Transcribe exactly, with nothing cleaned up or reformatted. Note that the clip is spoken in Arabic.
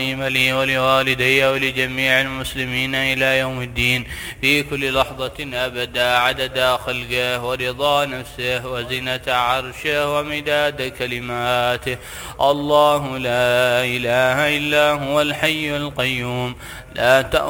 لي ولوالدي ولجميع المسلمين إلى يوم الدين في كل لحظة أبدا عدد خلقه ورضا نفسه وزنة عرشه ومداد كلماته. الله لا إله إلا هو الحي القيوم لا تأخذ